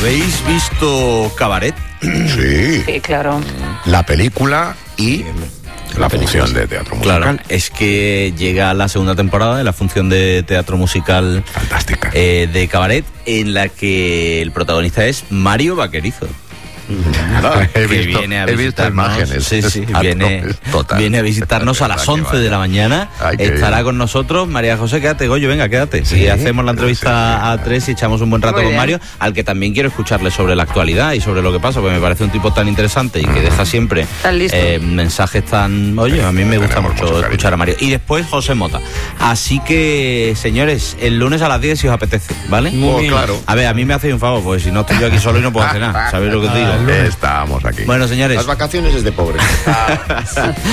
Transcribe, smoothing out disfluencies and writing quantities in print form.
¿habéis visto Cabaret? Sí. Sí, claro. La película y la función de teatro musical. Claro, es que llega la segunda temporada de la función de teatro musical Fantástica. de Cabaret, en la que el protagonista es Mario Vaquerizo. He Que visto viene a imágenes. visitarnos, sí, Exacto, viene a visitarnos a las 11 de la mañana. Ay, qué Estará bien. con nosotros. María José, quédate, Goyo, venga, quédate. Sí, Y hacemos la entrevista sí. a 3 y echamos un buen rato Muy con bien. Mario, al que también quiero escucharle sobre la actualidad y sobre lo que pasa, porque me parece un tipo tan interesante y que deja siempre Tan listo. mensajes tan... Oye, a mí me gusta Tenemos mucho mucho escuchar a Mario. Y después José Mota. Así que, señores, el lunes a las 10 si os apetece, ¿vale? Muy bien. Claro. A ver, a mí me hacéis un favor, porque si no estoy yo aquí solo y no puedo hacer nada. ¿Sabéis lo que os digo? Estamos aquí. Bueno, señores. Las vacaciones es de pobre.